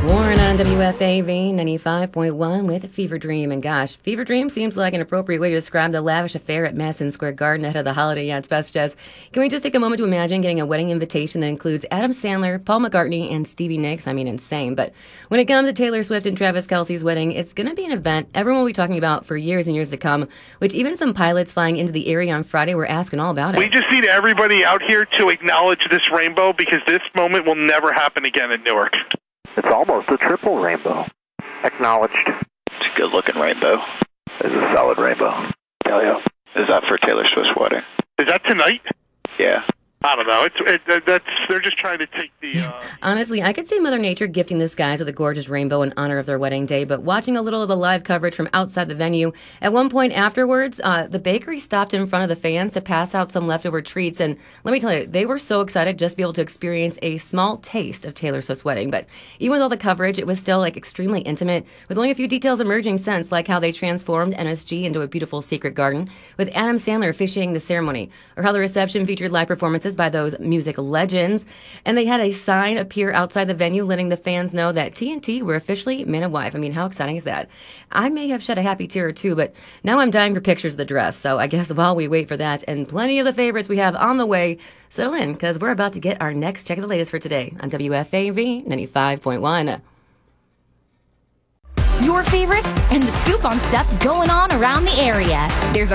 Warren on WFAV 95.1 with Fever Dream. And gosh, Fever Dream seems like an appropriate way to describe the lavish affair at Madison Square Garden ahead of the holiday. Yeah, it's best, Jess. Can we just take a moment to imagine getting a wedding invitation that includes Adam Sandler, Paul McCartney, and Stevie Nicks? I mean, insane. But when it comes to Taylor Swift and Travis Kelce's wedding, it's going to be an event everyone will be talking about for years and years to come, which even some pilots flying into the area on Friday were asking all about it. We just need everybody out here to acknowledge this rainbow because this moment will never happen again in Newark. It's almost a triple rainbow. Acknowledged. It's a good-looking rainbow. It's a solid rainbow. Hell yeah. Is that for Taylor Swift's wedding? Is that tonight? Yeah. I don't know. They're just trying to take the... Honestly, I could see Mother Nature gifting the skies with a gorgeous rainbow in honor of their wedding day, but watching a little of the live coverage from outside the venue, at one point afterwards, the bakery stopped in front of the fans to pass out some leftover treats, and let me tell you, they were so excited just to be able to experience a small taste of Taylor Swift's wedding. But even with all the coverage, it was still extremely intimate, with only a few details emerging since, like how they transformed MSG into a beautiful secret garden, with Adam Sandler officiating the ceremony, or how the reception featured live performances by those music legends, and they had a sign appear outside the venue letting the fans know that TNT were officially man and wife. I mean, how exciting is that? I may have shed a happy tear or two, but now I'm dying for pictures of the dress, so I guess while we wait for that and plenty of the favorites we have on the way, settle in, because we're about to get our next check of the latest for today on WFAV 95.1. Your favorites and the scoop on stuff going on around the area. There's a